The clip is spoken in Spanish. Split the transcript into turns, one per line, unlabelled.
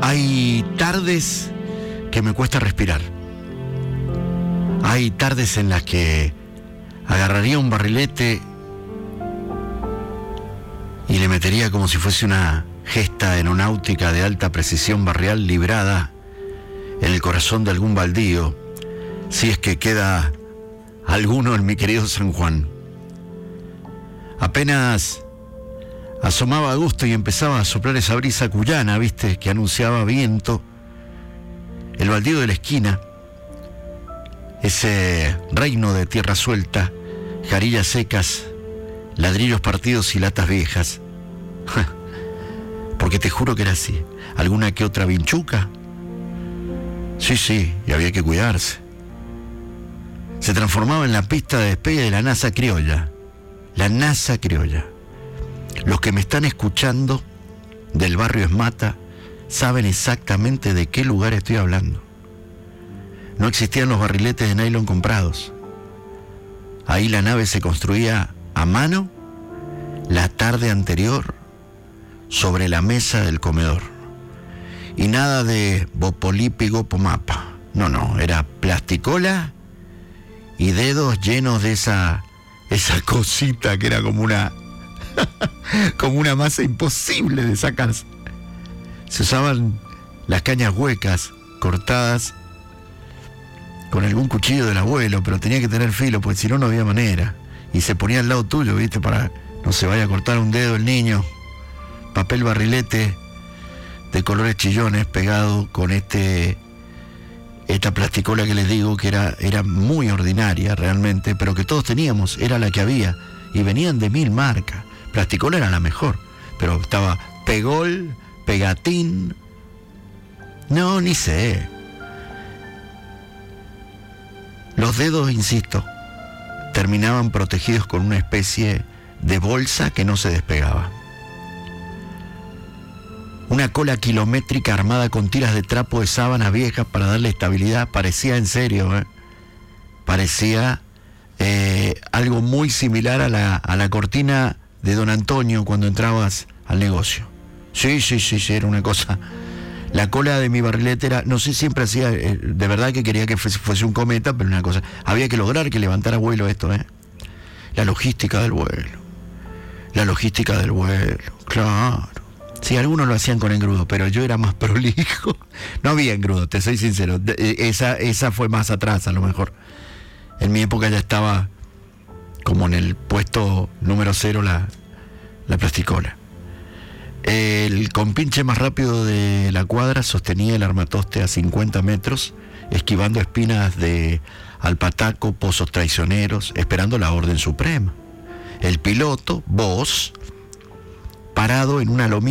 Hay tardes que me cuesta respirar. Hay tardes en las que agarraría un barrilete y le metería como si fuese una gesta aeronáutica de alta precisión barrial librada en el corazón de algún baldío, si es que queda alguno en mi querido San Juan. Apenas asomaba a gusto y empezaba a soplar esa brisa cuyana, ¿viste?, que anunciaba viento. El baldío de la esquina, ese reino de tierra suelta, jarillas secas, ladrillos partidos y latas viejas. Porque te juro que era así. Alguna que otra vinchuca. Sí, y había que cuidarse. Se transformaba en la pista de despegue de la NASA criolla. La NASA criolla. Los que me están escuchando del barrio Esmata saben exactamente de qué lugar estoy hablando. No existían los barriletes de nylon comprados. Ahí la nave se construía a mano la tarde anterior sobre la mesa del comedor. Y nada de Bopolipi Pomapa. No, era plasticola y dedos llenos de esa cosita que era como una como una masa imposible de sacarse. Se usaban las cañas huecas, cortadas con algún cuchillo del abuelo, pero tenía que tener filo, porque si no, no había manera. Y se ponía al lado tuyo, ¿viste? Para no se vaya a cortar un dedo el niño. Papel barrilete de colores chillones pegado con esta plasticola que les digo que era muy ordinaria realmente, pero que todos teníamos, era la que había, y venían de 1000 marcas. Plasticola era la mejor, pero estaba Pegol, Pegatín, no, ni sé. Los dedos, insisto, terminaban protegidos con una especie de bolsa que no se despegaba. Una cola kilométrica armada con tiras de trapo de sábana viejas para darle estabilidad. Parecía en serio, parecía algo muy similar a la cortina de Don Antonio cuando entrabas al negocio. Sí, era una cosa. La cola de mi barrilete era, no sé, siempre hacía, de verdad que quería que fuese un cometa, pero una cosa, había que lograr que levantara vuelo esto, La logística del vuelo, claro. Sí, algunos lo hacían con engrudo, pero yo era más prolijo. No había engrudo, te soy sincero. Esa fue más atrás, a lo mejor. En mi época ya estaba como en el puesto número 0 la plasticola. El compinche más rápido de la cuadra sostenía el armatoste a 50 metros, esquivando espinas de alpataco, pozos traicioneros, esperando la orden suprema. El piloto, vos, parado en una lomita